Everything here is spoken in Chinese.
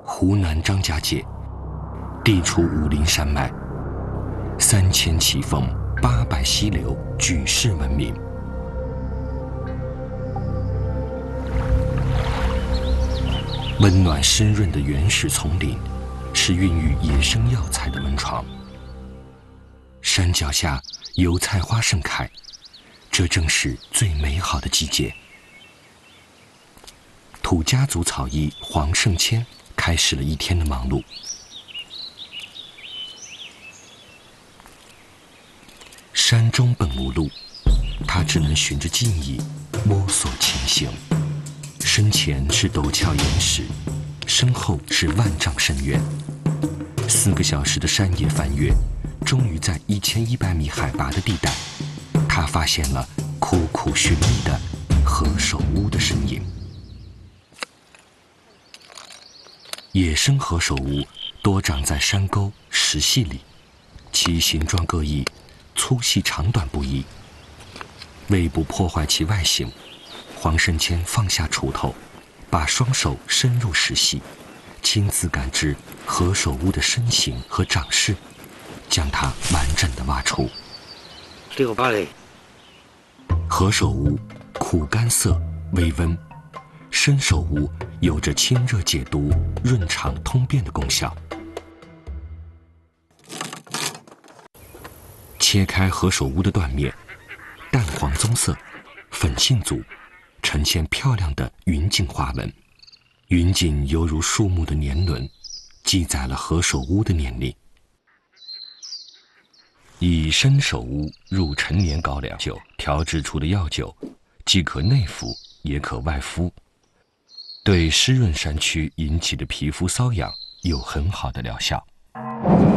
湖南张家界，地处武陵山脉，3000奇峰，800溪流，举世闻名。温暖湿润的原始丛林，是孕育野生药材的温床。山脚下油菜花盛开，这正是最美好的季节。土家族草医黄胜谦开始了一天的忙碌。山中本无路，他只能循着记忆摸索前行。身前是陡峭岩石，身后是万丈深渊。4个小时的山野翻越，终于在1100米海拔的地带，他发现了苦苦寻觅的何首乌的身影。野生何首乌多长在山沟、石隙里，其形状各异，粗细长短不一。为不破坏其外形，黄胜谦放下锄头，把双手伸入石隙，亲自感知何首乌的身形和长势，将它完整的挖出。何首乌苦干涩，微温。生首乌有着清热解毒、润肠通便的功效。切开何首乌的断面，淡黄棕色，粉性足，呈现漂亮的云锦花纹。云锦犹如树木的年轮，记载了何首乌的年龄。以生首乌入陈年高粱酒调制出的药酒，既可内服，也可外敷，对湿润山区引起的皮肤瘙痒有很好的疗效。